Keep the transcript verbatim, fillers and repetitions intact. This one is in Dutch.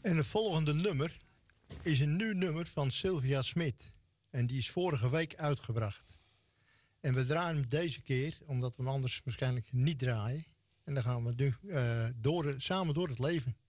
En het volgende nummer is een nieuw nummer van Sylvia Smit. En die is vorige week uitgebracht. En we draaien hem deze keer, omdat we hem anders waarschijnlijk niet draaien. En dan gaan we nu uh, door, samen door het leven.